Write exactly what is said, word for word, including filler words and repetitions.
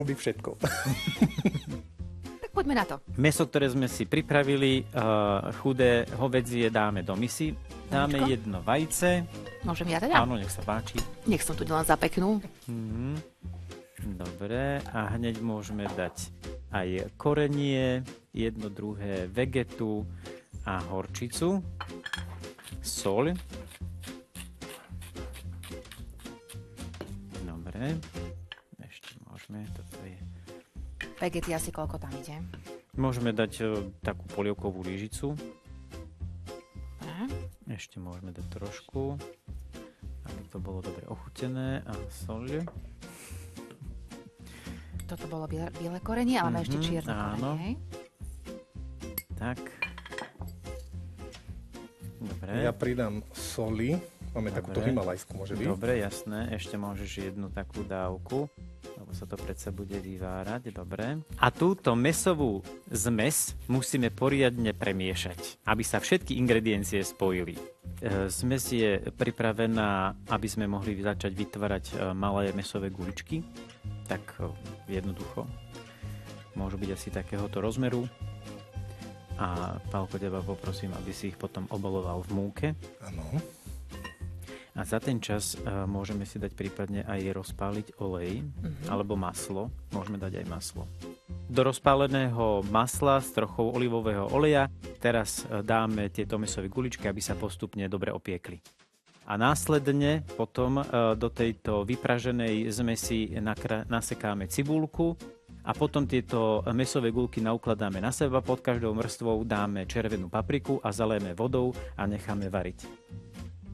By všetko. Tak poďme na to. Mäso, ktoré sme si pripravili, uh, chudé hovädzie dáme do misy. Dáme Mamičko? jedno vajce. Môžem ja teda? Áno, nech sa páči. Nech som tu len za peknú. Mhm. Dobre, a hneď môžeme dať aj korenie, jedno druhé vegetu a horčicu. Soľ. Dobre. Ešte môžeme, toto je... Vegety asi koľko tam ide? Môžeme dať e, takú polievkovú lyžicu. Hm? Ešte môžeme dať trošku, aby to bolo dobre ochutené. A soľ. Toto bolo biele, biele korenie, ale máme Mhm, ešte čierne áno. korenie. hej? Tak. Dobre. Ja pridám soli. Máme Dobre. takúto himalajskú, môže byť? Dobre, jasné. Ešte môžeš jednu takú dávku, lebo sa to predsa bude vyvárať. Dobre. A túto mäsovú zmes musíme poriadne premiešať, aby sa všetky ingrediencie spojili. E, Zmes je pripravená, aby sme mohli začať vytvárať e, malé mäsové guličky. Tak e, jednoducho. Môžu byť asi takéhoto rozmeru. A Pálko, teba poprosím, aby si ich potom obaloval v múke. Áno. A za ten čas uh, môžeme si dať prípadne aj rozpáliť olej Mhm. alebo maslo. Môžeme dať aj maslo. Do rozpáleného masla s trochou olivového oleja teraz uh, dáme tieto mäsové guličky, aby sa postupne dobre opiekli. A následne potom uh, do tejto vypraženej zmesi nakra- nasekáme cibulku a potom tieto mäsové guľky naukladáme na seba. Pod každou vrstvou dáme červenú papriku a zalejeme vodou a necháme variť.